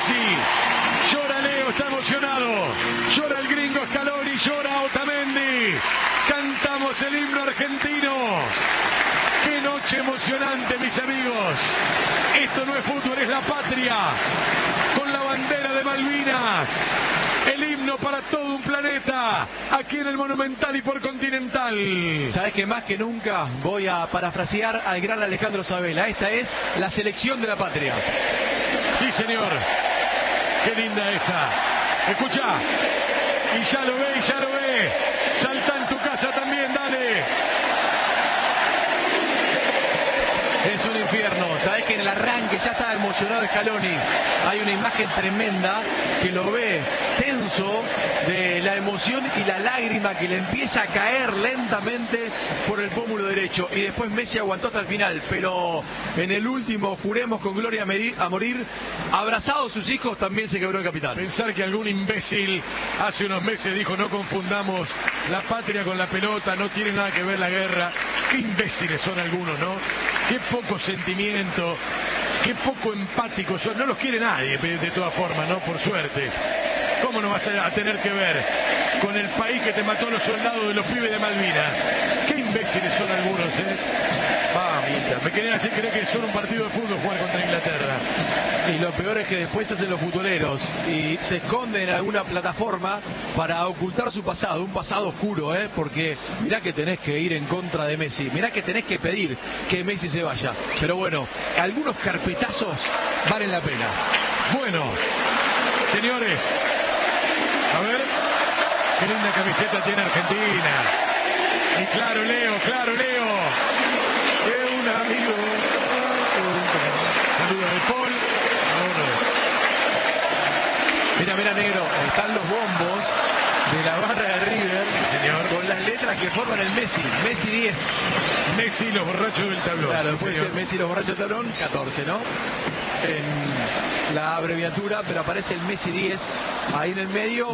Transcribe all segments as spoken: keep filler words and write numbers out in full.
Messi, llora Leo, está emocionado, llora el gringo Scaloni, llora Otamendi, cantamos el himno argentino. ¡Qué noche emocionante, mis amigos! Esto no es fútbol, es la patria, con la bandera de Malvinas, el himno para todo un planeta, aquí en el Monumental y por Continental. Sabes que más que nunca voy a parafrasear al gran Alejandro Sabela. Esta es la selección de la patria. Sí, señor. Qué linda esa. Escucha. Y ya lo ve, y ya lo ve. Salta en tu casa también, dale. Es un infierno. Sabes que en el arranque ya está emocionado Scaloni. Hay una imagen tremenda que lo ve tenso de la emoción y la lágrima que le empieza a caer lentamente por el pómulo derecho. Y después Messi aguantó hasta el final. Pero en el último, juremos con gloria a morir, abrazado a sus hijos, también se quebró el capitán. Pensar que algún imbécil hace unos meses dijo: no confundamos la patria con la pelota, no tiene nada que ver la guerra. Qué imbéciles son algunos, ¿no? Qué poco sentimiento, qué poco empáticos son. No los quiere nadie, de todas formas, ¿no? Por suerte. ¿Cómo no vas a tener que ver con el país que te mató a los soldados de los pibes de Malvinas? Qué imbéciles son algunos, ¿eh? Mamita, me querían hacer creer que son un partido de fútbol jugar contra Inglaterra. Y lo peor es que después se hacen los futboleros y se esconden en alguna plataforma para ocultar su pasado, un pasado oscuro, ¿eh? Porque mirá que tenés que ir en contra de Messi, mirá que tenés que pedir que Messi se vaya. Pero bueno, algunos carpetazos valen la pena. Bueno, señores, a ver, qué linda camiseta tiene Argentina. Y claro, Leo, claro, Leo, que un amigo. Saludos de Paul. Mira, mira, negro, están los bombos de la barra de River, sí, señor, con las letras que forman el Messi, Messi diez. Messi los borrachos del tablón. Claro, sí, puede señor. ser Messi los borrachos del tablón, catorce, ¿no? En la abreviatura, pero aparece el Messi diez ahí en el medio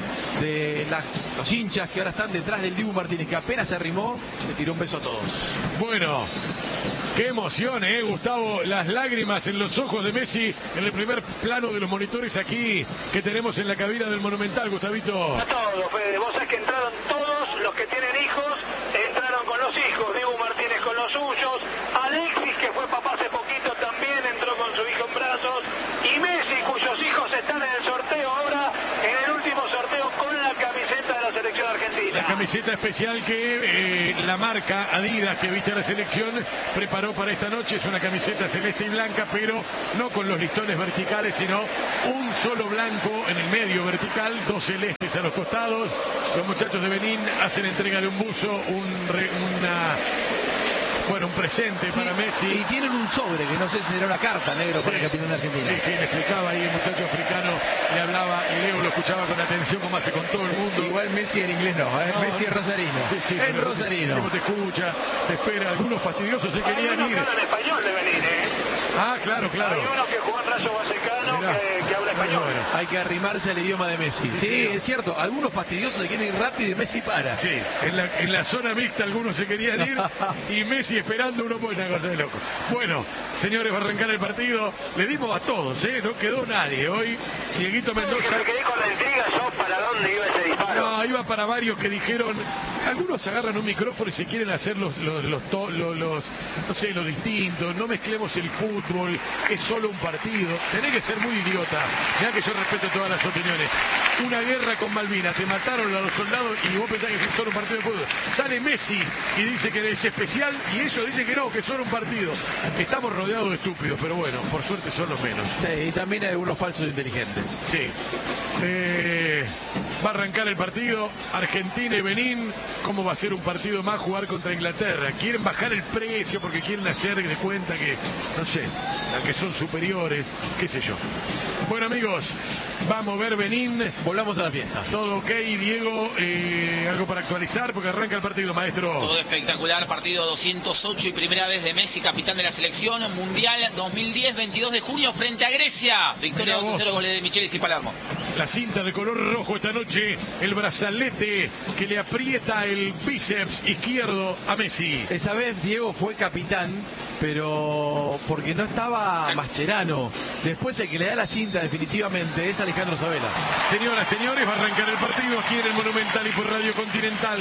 de la, los hinchas que ahora están detrás del Dibu Martínez, que apenas se arrimó, le tiró un beso a todos. Bueno, qué emoción, ¿eh, Gustavo? Las lágrimas en los ojos de Messi en el primer plano de los monitores aquí que tenemos en la cabina del Monumental, Gustavito. A todos, Fede. Vos sabés que entraron todos los que tienen hijos, entraron con los hijos, Dibu Martínez con los suyos, Alexis, que fue papá hace poquito, también entró con su hijo en brazos, y Messi, cuyos hijos están en el sorteo ahora, en el último sorteo con la camiseta de la selección argentina. La camiseta especial que eh, la marca Adidas que viste a la selección preparó para esta noche. Es una camiseta celeste y blanca, pero no con los listones verticales, sino un solo blanco en el medio vertical, dos celestes a los costados. Los muchachos de Benín hacen entrega de un buzo, un re, una... Bueno, un presente, sí, para Messi. Y tienen un sobre, que no sé si será una carta, negro, sí, para el capitán de Argentina. Sí, sí, le explicaba ahí el muchacho africano, le hablaba, Leo lo escuchaba con atención como hace con todo el mundo. Igual Messi en inglés no, ¿eh? no Messi es rosarino. Sí, sí, en rosarino. Te, te escucha, te espera, algunos fastidiosos se querían ir. Hay uno que habla en español de venir, ¿eh? Ah, claro, claro. Hay uno que jugó en Rayo Vallecano que, que habla español. Bueno. Hay que arrimarse al idioma de Messi. Sí, sí, es cierto, algunos fastidiosos se quieren ir rápido y Messi para. Sí, en la, en la zona mixta algunos se querían ir y Messi esperando uno por una cosa de loco. Bueno, señores, va a arrancar el partido. Le dimos a todos, ¿eh? No quedó nadie. Hoy Dieguito Mendoza. Me quedé con la intriga yo para dónde iba ese disparo. No, iba para varios que dijeron. Algunos agarran un micrófono y se quieren hacer los, los, los, los, los, los no sé, lo distinto. No mezclemos el fútbol, es solo un partido. Tenés que ser muy idiota. Mirá que yo respeto todas las opiniones. Una guerra con Malvinas, te mataron a los soldados y vos pensás que es solo un partido de fútbol. Sale Messi y dice que es especial y ellos dicen que no, que es solo un partido. Estamos rodeados de estúpidos, pero bueno, por suerte son los menos. Sí, y también hay algunos falsos inteligentes. Sí. Eh, va a arrancar el partido. Argentina y Benín. ¿Cómo va a ser un partido más jugar contra Inglaterra? Quieren bajar el precio porque quieren hacer de cuenta que, no sé, que son superiores, qué sé yo. Bueno, amigos, Va a mover Benín. Volvamos a la fiesta. Todo ok, Diego. Eh, algo para actualizar porque arranca el partido, maestro. Todo espectacular. Partido doscientos ocho y primera vez de Messi, capitán de la selección. Mundial dos mil diez, veintidós de junio frente a Grecia. Victoria dos a cero, goles de Michelis y Palermo. La cinta de color rojo esta noche. El brazalete que le aprieta el bíceps izquierdo a Messi. Esa vez Diego fue capitán, pero porque no estaba Exacto. Mascherano. Después el que le da la cinta definitivamente es Alejandro Sabela. Señoras, señores, va a arrancar el partido aquí en el Monumental y por Radio Continental.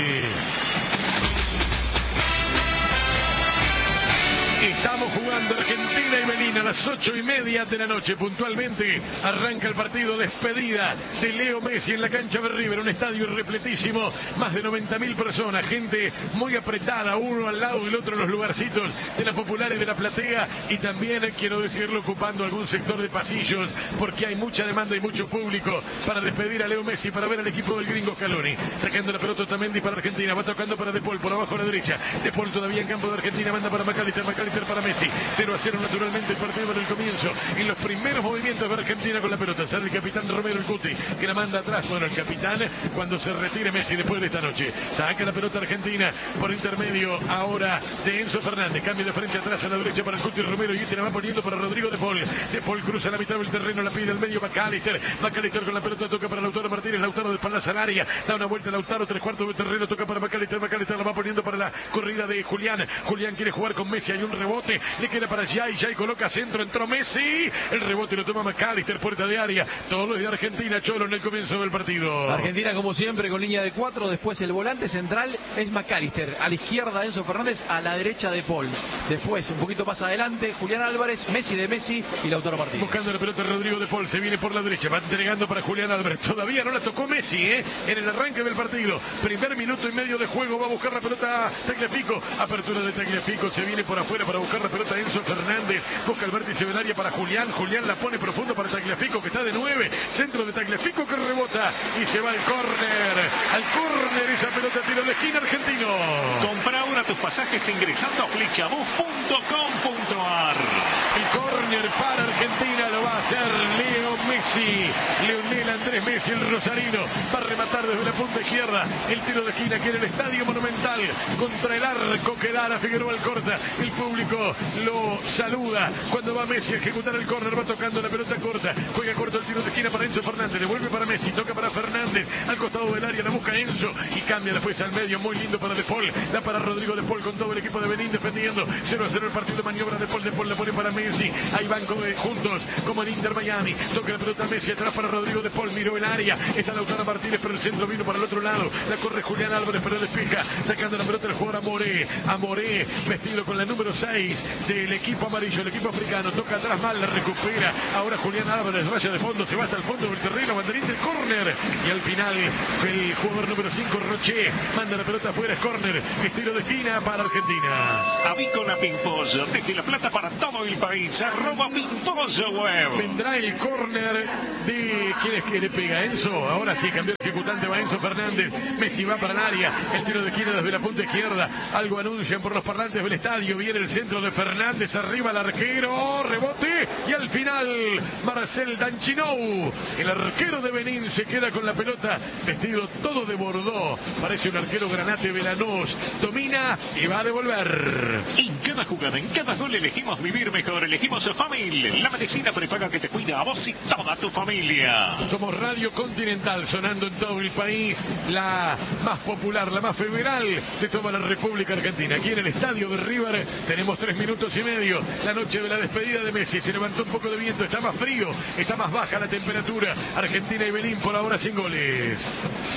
Estamos jugando Argentina y Benín a las ocho y media de la noche. Puntualmente arranca el partido despedida de Leo Messi en la cancha de River. Un estadio repletísimo, más de noventa mil personas. Gente muy apretada, uno al lado del otro en los lugarcitos de la popular y de la platea. Y también, quiero decirlo, ocupando algún sector de pasillos, porque hay mucha demanda y mucho público para despedir a Leo Messi, para ver al equipo del gringo Scaloni. Sacando la pelota Otamendi para Argentina. Va tocando para De Paul, por abajo a la derecha. De Paul todavía en campo de Argentina. Manda para McAllister. McAllister para Messi. cero a cero naturalmente el partido en el comienzo. En los primeros movimientos de Argentina con la pelota. Sale el capitán Romero el Cuti, que la manda atrás. Bueno, el capitán cuando se retire Messi después de esta noche. Saca la pelota Argentina por intermedio ahora de Enzo Fernández. Cambio de frente atrás a la derecha para el Cuti Romero. Y este la va poniendo para Rodrigo De Paul. De Paul cruza la mitad del terreno. La pide al medio McAllister. McAllister con la pelota toca para Lautaro Martínez. Lautaro de espaldas al área. Da una vuelta Lautaro. Tres cuartos de terreno. Toca para McAllister. McAllister la va poniendo para la corrida de Julián. Julián quiere jugar con Messi. Hay un rebote. Le queda para Jai. Jai coloca centro. Entró Messi. El rebote lo toma McAllister. Puerta de área. Todo lo de Argentina. Cholo en el comienzo del partido. Argentina, como siempre, con línea de cuatro. Después el volante central es McAllister. A la izquierda Enzo Fernández. A la derecha De Paul. Después, un poquito más adelante, Julián Álvarez. Messi de Messi y Lautaro Martínez. Buscando la pelota Rodrigo De Paul. Se viene por la derecha. Va entregando para Julián Álvarez. Todavía no la tocó Messi, ¿eh? En el arranque del partido. Primer minuto y medio de juego. Va a buscar la pelota Tagliafico. Apertura de Tagliafico. Se viene por afuera para buscar la pelota Enzo Fernández. Busca el vértice del área para Julián. Julián la pone profundo para Tagliafico, que está de nueve. Centro de Tagliafico que rebota y se va al córner. Al córner esa pelota, tiro de esquina argentino. Compra ahora tus pasajes ingresando a flechabus punto com punto ar. El córner para Argentina lo va a hacer Leo Messi. Leonel Andrés Messi, el rosarino, va a rematar desde la punta izquierda. El tiro de esquina aquí en el Estadio Monumental. Contra el arco que Lara Figueroa al corta. El público lo saluda cuando va Messi a ejecutar el córner. Va tocando la pelota corta. Juega corto el tiro de esquina para Enzo Fernández. Devuelve para Messi. Toca para Fernández. Al costado del área la busca Enzo. Y cambia después al medio. Muy lindo para De Paul. Da para Rodrigo De Paul con todo el equipo de Benín defendiendo. cero a cero el partido. Maniobra De Paul. De Paul la pone para Messi. Ahí van con, eh, juntos como en Inter Miami. Toca la pelota Messi atrás para Rodrigo De Paul. Miró el área. Está Lautaro Martínez, pero el centro vino para el otro lado. La corre Julián Álvarez, pero despeja. Sacando la pelota el jugador Amoré. Amoré vestido con la número seis del equipo amarillo. El equipo africano. Toca atrás mal. La recupera. Ahora Julián Álvarez. Raya de fondo. Se va hasta el fondo del terreno. Banderín del córner. Y al final el jugador número cinco, Roche, manda la pelota afuera. Es córner. Estilo de esquina para Argentina. Avícola Pimpollo, desde La Plata para todo el país. Arroba Pimpollo Web. Vendrá el córner de... ¿Quién es que le pega? Enzo. Ahora sí, cambió el ejecutante. Va Enzo Fernández. Messi va para el área. El tiro de esquina desde la punta izquierda. Algo anuncian por los parlantes del estadio. Viene el centro de Fernández. Arriba el arquero. Rebote. Y al final, Marcel Danchinou. El arquero de Benín se queda con la pelota. Vestido todo de Bordeaux. Parece un arquero Granate Velanós. Domina y va a devolver. En cada jugada, en cada gol elegimos vivir mejor. Elegimos Famil, la medicina prepaga que te cuida a vos y toda tu familia. Somos Radio Continental, sonando en todo el país, la más popular, la más federal de toda la República Argentina. Aquí en el estadio de River tenemos tres minutos y medio. La noche de la despedida de Messi. Se levantó un poco de viento, está más frío, está más baja la temperatura. Argentina y Benín por ahora sin goles.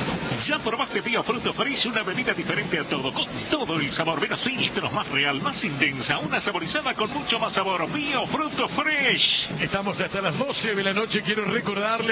Ya probaste Bio Fruto Fresh, una bebida diferente a todo, con todo el sabor, menos filtros, más real, más intensa, una saborizada con mucho más sabor. Bio Fruto Fresh. Estamos hasta las doce de la noche. Quiero recordarles que después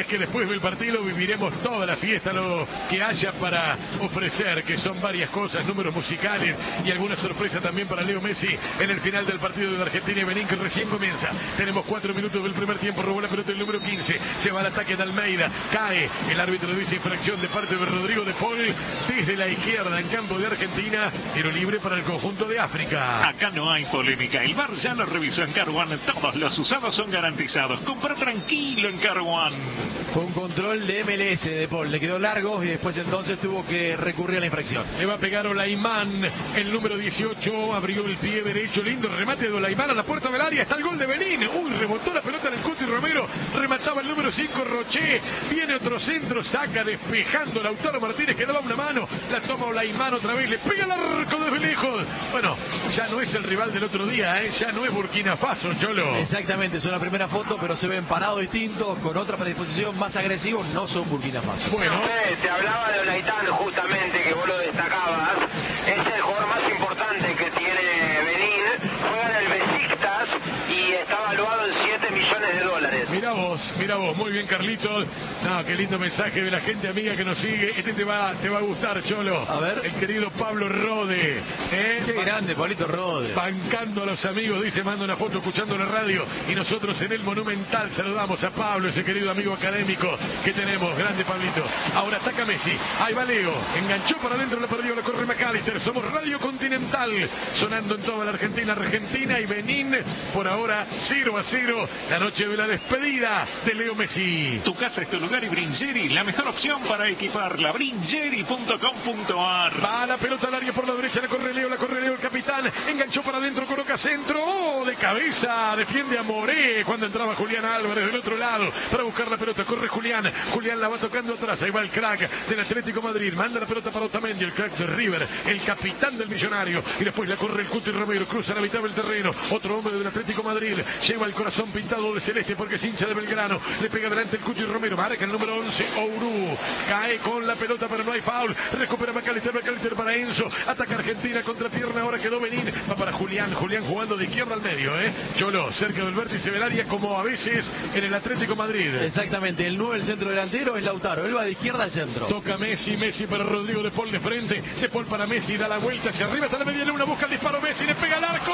después del partido viviremos toda la fiesta, lo que haya para ofrecer, que son varias cosas, números musicales y alguna sorpresa también para Leo Messi en el final del partido de Argentina y Benín, que recién comienza. Tenemos cuatro minutos del primer tiempo, robó la pelota el número quince, se va al ataque de Almeida, cae, el árbitro dice infracción de parte de Rodrigo de Paul desde la izquierda en campo de Argentina, tiro libre para el conjunto de África. Acá no hay polémica, el V A R ya lo revisó en Car One, todos los usados son garantizados, compra tranquilo en Car One. Fue un control de M L S de Paul, le quedó largo y después entonces tuvo que recurrir a la infracción. Le va a pegar Olaimán, el número dieciocho, abrió el pie derecho, lindo remate de Olaimán a la puerta del área, está el gol de Benín. Uy, rebotó la pelota en el Cuti Romero, remataba el número cinco Roché, viene otro centro, saca despejando Lautaro Martínez que daba una mano, la toma Olaimán otra vez, le pega el arco desde lejos. Bueno, ya no es el rival del otro día, ¿eh? Ya no es Burkina Faso, Cholo. Exactamente, son la primera foto, pero se ven parados distintos, con otra predisposición más agresivo, no son Burkina Faso. Bueno, Eh, te hablaba de Olaitán justamente, que vos lo destacabas. Es el jugador más importante que tiene Benín. Juega en el Besiktas y está evaluado en siete millones de dólares. mira vos, mira vos, muy bien Carlitos. No, qué lindo mensaje de la gente amiga que nos sigue. Este te va, te va a gustar, Cholo. A ver. El querido Pablo Rode. ¿eh? Qué grande, Pablito Rode. Bancando a los amigos, dice, manda una foto escuchando la radio. Y nosotros en el Monumental saludamos a Pablo, ese querido amigo académico que tenemos. Grande Pablito. Ahora ataca Messi. Ahí va Leo. Enganchó para adentro, la perdió, la corre McAllister. Somos Radio Continental. Sonando en toda la Argentina, Argentina y Benín. Por ahora, cero a cero. La noche de la despedida de Leo Messi. Tu casa es tu lugar y Bringeri, la mejor opción para equiparla. Bringeri punto com punto a r. Va la pelota al área por la derecha, la corre Leo, la corre Leo el capitán, enganchó para adentro, coloca centro, oh, de cabeza, defiende a Moré cuando entraba Julián Álvarez del otro lado para buscar la pelota, corre Julián, Julián la va tocando atrás, ahí va el crack del Atlético Madrid, manda la pelota para Otamendi, el crack de River, el capitán del Millonario, y después la corre el Cuti Romero, cruza la mitad del terreno, otro hombre del Atlético Madrid, lleva el corazón pintado de celeste porque es hincha de Belgrano, le pega delante el Cuti Romero, marca el número once, Ourú, cae con la pelota pero no hay foul, recupera McAllister, McAllister para Enzo, ataca Argentina contra pierna, ahora quedó Benín, va para Julián, Julián jugando de izquierda al medio, ¿eh? Cholo, cerca del vértice del área como a veces en el Atlético Madrid. Exactamente, el nueve, el centro delantero es Lautaro, él va de izquierda al centro. Toca Messi, Messi para Rodrigo de Paul de frente, de Paul para Messi, da la vuelta hacia arriba, hasta la media luna, busca el disparo Messi, le pega al arco,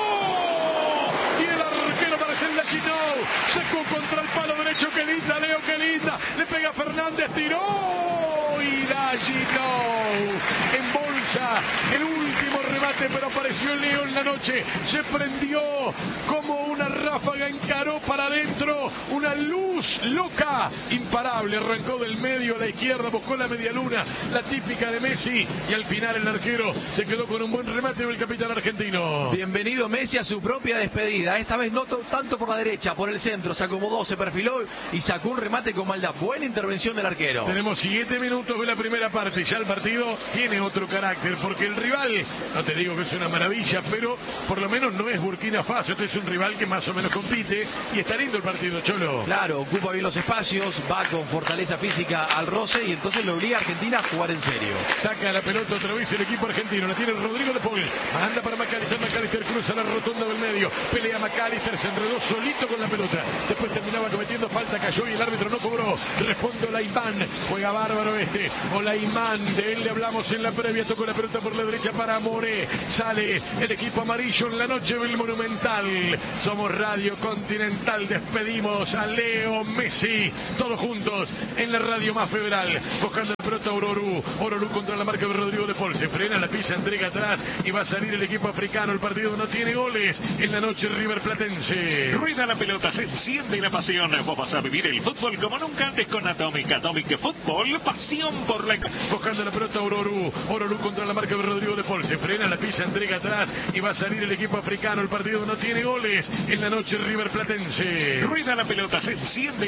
¡oh! Y el arquero para el Lachino, sacó contra el palo derecho, qué linda Leo, qué linda, le pega Fernández, tiró y Lachino en bolsa, el último remate, pero apareció Leo en la noche, se prendió como una ráfaga, encaró para adentro, una luz loca, imparable, arrancó del medio a la izquierda, buscó la media luna, la típica de Messi, y al final el arquero se quedó con un buen remate del capitán argentino. Bienvenido Messi a su propia despedida, esta vez no tanto por la derecha, por el centro, se acomodó, se perfiló y sacó un remate con maldad, buena intervención del arquero. Tenemos siete minutos de la primera parte, ya el partido tiene otro carácter, porque el rival, no te digo que es una maravilla, pero por lo menos no es Burkina Faso, este es un rival que más o menos compite, y está lindo el partido, Cholo. Claro, ocupa bien los espacios, va con fortaleza física al roce y entonces lo obliga a Argentina a jugar en serio. Saca la pelota otra vez el equipo argentino, la tiene Rodrigo de Paul, manda para McAllister, McAllister cruza la rotonda del medio, pelea McAllister, se enredó solito con la pelota, después terminaba cometiendo falta, cayó y el árbitro no cobró, responde Olaimán, juega bárbaro este, Olaimán, de él le hablamos en la previa, tocó la pelota por la derecha para Moré, sale el equipo amarillo en la noche del Monumental, somos Radio Continental, despedimos a Leo Messi, todos juntos en la radio más federal, buscando la pelota Ororú, Ororú contra la marca de Rodrigo de Paul, se frena, la pisa, entrega atrás y va a salir el equipo africano, el partido no tiene goles en la noche River Platense. Rueda la pelota, se enciende la pasión, vos vas a vivir el fútbol como nunca antes con Atomic, Atomic Fútbol, pasión por la... Buscando la pelota Ororú, Ororú contra la marca de Rodrigo de Paul, se frena, la pisa, entrega atrás y va a salir el equipo africano, el partido no tiene goles en la noche River Platense. Rueda la pelota, se enciende